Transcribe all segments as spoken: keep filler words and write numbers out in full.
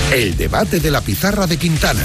El debate de la pizarra de Quintana.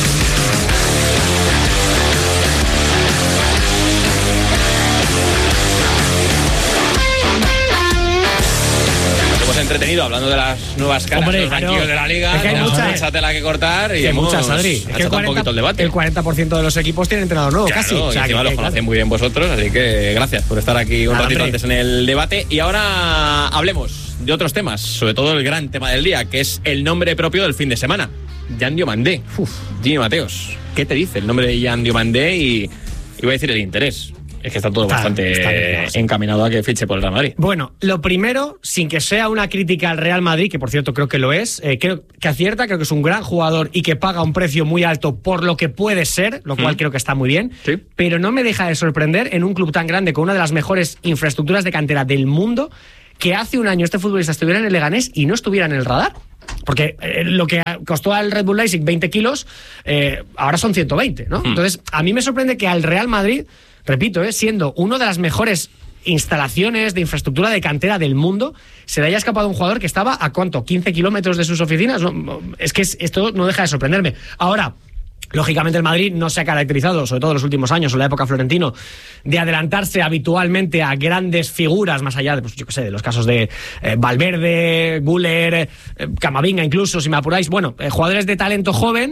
Entretenido hablando de las nuevas caras, Hombre, los banquillos claro, de la liga, es que hay no, mucha, mucha tela que cortar y hay hemos muchas, Adri. Es que el achatado cuarenta, un poquito el debate. El cuarenta por ciento de los equipos tienen entrenador nuevo, claro, casi. O sea, y encima que, los que, conocen claro. muy bien vosotros, así que gracias por estar aquí un Nada, ratito hombre. antes en el debate. Y ahora hablemos de otros temas, sobre todo el gran tema del día, que es el nombre propio del fin de semana. Jan Diomandé. Uf, Gini Mateos. ¿Qué te dice el nombre de Jan Diomandé? Y iba a decir el interés. Es que está todo Está, bastante está bien, sí. encaminado a que fiche por el Real Madrid. Bueno, lo primero, sin que sea una crítica al Real Madrid, que por cierto creo que lo es, eh, creo que acierta, creo que es un gran jugador y que paga un precio muy alto por lo que puede ser, lo cual mm. creo que está muy bien, sí. Pero no me deja de sorprender en un club tan grande con una de las mejores infraestructuras de cantera del mundo, que hace un año este futbolista estuviera en el Leganés y no estuviera en el radar. Porque eh, lo que costó al Red Bull Leipzig veinte kilos, eh, ahora son ciento veinte, ¿no? Mm. Entonces, a mí me sorprende que al Real Madrid, repito, eh, siendo uno de las mejores instalaciones de infraestructura de cantera del mundo, se le haya escapado un jugador que estaba a ¿cuánto? quince kilómetros de sus oficinas. No, es que es, esto no deja de sorprenderme. Ahora, lógicamente el Madrid no se ha caracterizado, sobre todo en los últimos años, en la época Florentino, de adelantarse habitualmente a grandes figuras, más allá de, pues yo qué sé, de los casos de eh, Valverde, Güler, eh, Camavinga incluso, si me apuráis. Bueno, eh, jugadores de talento joven.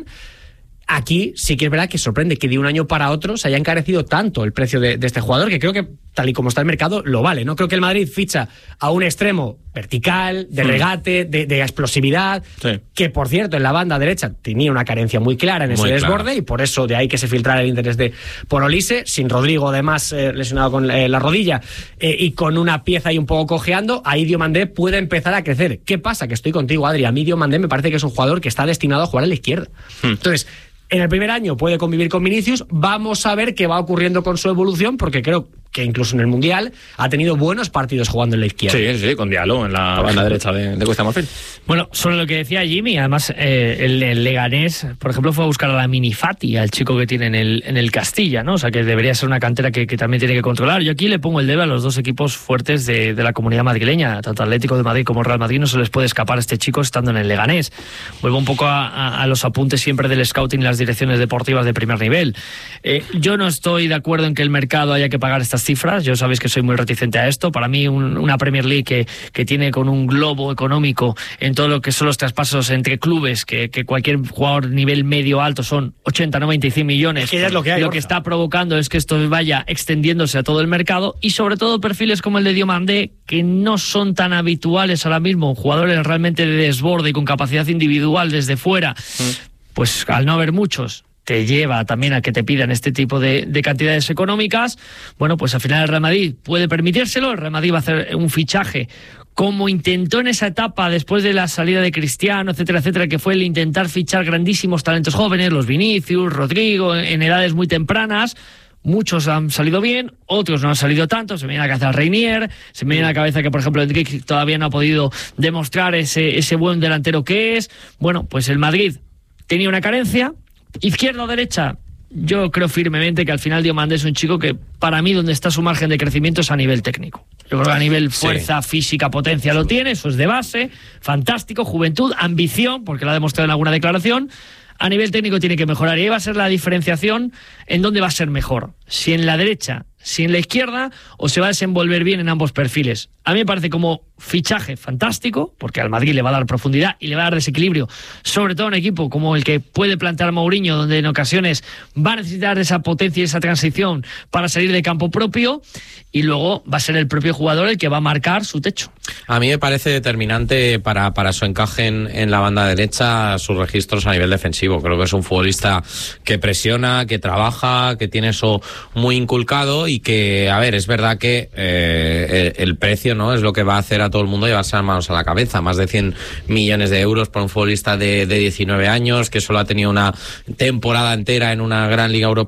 Aquí sí que es verdad que sorprende que de un año para otro se haya encarecido tanto el precio de, de este jugador, que creo que tal y como está el mercado lo vale, ¿no? Creo que el Madrid ficha a un extremo vertical, de regate, de, de explosividad, sí. Que por cierto en la banda derecha tenía una carencia muy clara en ese muy desborde claro. Y por eso de ahí que se filtrara el interés de por Olise, sin Rodrigo además eh, lesionado con eh, la rodilla eh, y con una pieza ahí un poco cojeando, ahí Diomandé puede empezar a crecer. ¿Qué pasa? Que estoy contigo, Adri, a mí Diomandé me parece que es un jugador que está destinado a jugar a la izquierda. Hmm. Entonces, en el primer año puede convivir con Vinicius, vamos a ver qué va ocurriendo con su evolución, porque creo que incluso en el Mundial ha tenido buenos partidos jugando en la izquierda. Sí, sí, con Diallo en la banda derecha de, de Cuesta Marfil. Bueno, sobre lo que decía Jimmy, además eh, el, el Leganés, por ejemplo, fue a buscar a la Mini Fati, al chico que tiene en el, en el Castilla, ¿no? O sea, que debería ser una cantera que, que también tiene que controlar. Yo aquí le pongo el debe a los dos equipos fuertes de, de la comunidad madrileña, tanto Atlético de Madrid como Real Madrid. No se les puede escapar a este chico estando en el Leganés. Vuelvo un poco a, a, a los apuntes siempre del scouting y las direcciones deportivas de primer nivel. Eh, yo no estoy de acuerdo en que el mercado haya que pagar estas cifras. Yo sabéis que soy muy reticente a esto. Para mí un, una Premier League que, que tiene con un globo económico en todo lo que son los traspasos entre clubes, que, que cualquier jugador nivel medio alto son ochenta, noventa y cien millones. Es que ya es lo que hay, lo que está provocando es que esto vaya extendiéndose a todo el mercado y sobre todo perfiles como el de Diomandé, que no son tan habituales ahora mismo, jugadores realmente de desborde y con capacidad individual desde fuera. Mm. Pues al no haber muchos, te lleva también a que te pidan este tipo de, de cantidades económicas. Bueno, pues al final el Real Madrid puede permitírselo. El Real Madrid va a hacer un fichaje como intentó en esa etapa después de la salida de Cristiano, etcétera, etcétera, que fue el intentar fichar grandísimos talentos jóvenes, los Vinicius, Rodrigo, en edades muy tempranas. Muchos han salido bien, otros no han salido tanto. Se me viene a la cabeza Reinier, se me viene a la cabeza que, por ejemplo, Enrique todavía no ha podido demostrar ese, ese buen delantero que es. Bueno, pues el Madrid tenía una carencia. Izquierda o derecha, yo creo firmemente que al final Diomandé es un chico que para mí donde está su margen de crecimiento es a nivel técnico. Yo creo que a nivel fuerza, sí. física, potencia lo tiene, eso es de base, fantástico, juventud, ambición, porque lo ha demostrado en alguna declaración. A nivel técnico tiene que mejorar y ahí va a ser la diferenciación en dónde va a ser mejor, si en la derecha, si en la izquierda, o se va a desenvolver bien en ambos perfiles. A mí me parece como fichaje fantástico, porque al Madrid le va a dar profundidad y le va a dar desequilibrio, sobre todo a un equipo como el que puede plantear Mourinho, donde en ocasiones va a necesitar esa potencia y esa transición para salir de campo propio, y luego va a ser el propio jugador el que va a marcar su techo. A mí me parece determinante para, para su encaje en, en la banda derecha sus registros a nivel defensivo. Creo que es un futbolista que presiona, que trabaja, que tiene eso muy inculcado y que, a ver, es verdad que eh, el, el precio no es lo que va a hacer a todo el mundo llevarse las manos a la cabeza. Más de cien millones de euros por un futbolista de, de diecinueve años que solo ha tenido una temporada entera en una gran liga europea.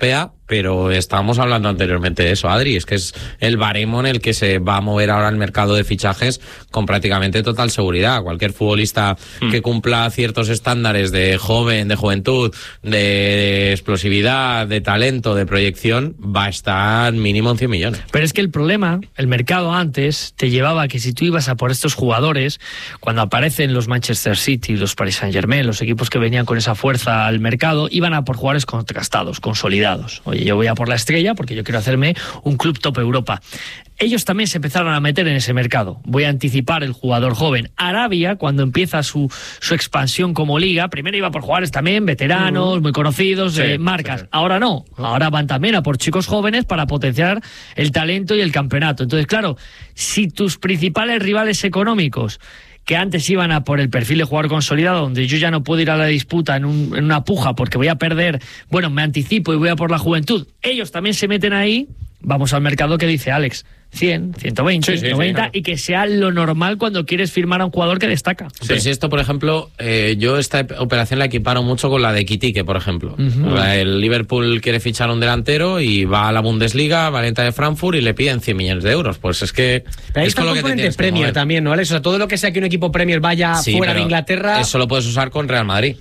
pero estábamos hablando anteriormente de eso, Adri, es que es el baremo en el que se va a mover ahora el mercado de fichajes con prácticamente total seguridad. Cualquier futbolista mm. que cumpla ciertos estándares de joven, de juventud, de explosividad, de talento, de proyección, va a estar mínimo en cien millones. Pero es que el problema, el mercado antes te llevaba a que si tú ibas a por estos jugadores, cuando aparecen los Manchester City, los Paris Saint-Germain, los equipos que venían con esa fuerza al mercado, iban a por jugadores contrastados, consolidados. Oye, yo voy a por la estrella porque yo quiero hacerme un club top Europa. Ellos también se empezaron a meter en ese mercado. Voy a anticipar el jugador joven. Arabia, cuando empieza su, su expansión como liga, primero iba por jugadores también veteranos, uh-huh. muy conocidos, sí, eh, marcas. Sí. Ahora no. Ahora van también a por chicos jóvenes para potenciar el talento y el campeonato. Entonces, claro, si tus principales rivales económicos, que antes iban a por el perfil de jugador consolidado, donde yo ya no puedo ir a la disputa en, un, en una puja porque voy a perder, bueno, me anticipo y voy a por la juventud, ellos también se meten ahí, vamos al mercado que dice Alex, cien, ciento veinte, sí, sí, noventa, sí, claro. Y que sea lo normal cuando quieres firmar a un jugador que destaca. Sí. Pero si esto, por ejemplo, eh, yo esta operación la equiparo mucho con la de Kitique, por ejemplo. Uh-huh. El Liverpool quiere fichar a un delantero y va a la Bundesliga, Valencia de Frankfurt, y le piden cien millones de euros. Pues es que... Pero ahí es está el componente Premier también, ¿no, Alex? O sea, todo lo que sea que un equipo Premier vaya sí, fuera de Inglaterra... eso lo puedes usar con Real Madrid.